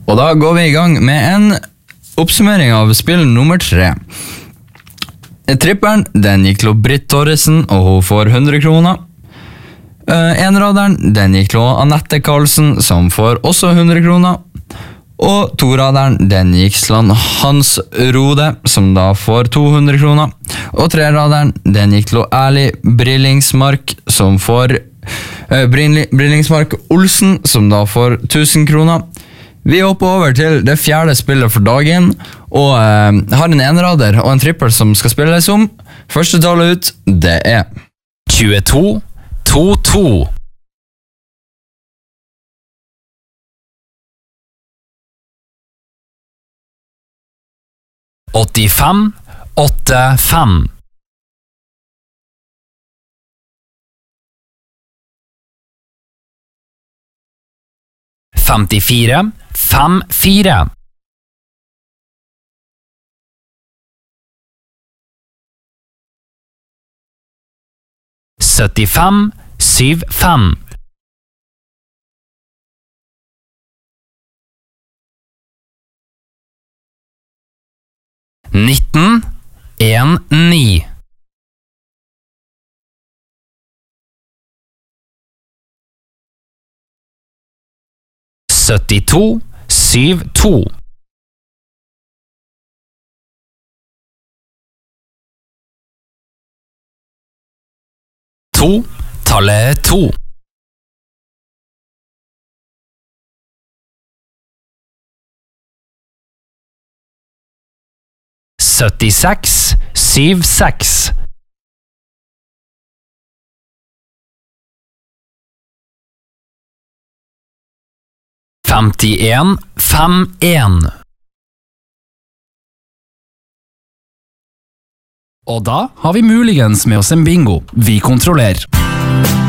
Og da går vi i gang med en oppsummering av spill nummer 3. Tripperen, den gikk til Britt Torresen, og hun får 100 kroner. Enraderen, den gikk til Annette Karlsen, som får også 100 kroner. Og toraderen, den gikk til Hans Rode, som da får 200 kroner. Og treraderen, den gikk til Erlig Brillingsmark, som får Brillingsmark Olsen, som da får 1000 kroner. Vi hopper over til det 4. spillet for dagen, og har en enrader og en trippel som skal spilles om. Første tallet ut, det er 22-2-2. «85-8-5». 54-5-4. 75-7-5. 19-1-9. 72-7-2. 2, tallet 2. 76-7-6. 51-5-1. Og da har vi muligens med oss en bingo. Vi kontrollerer.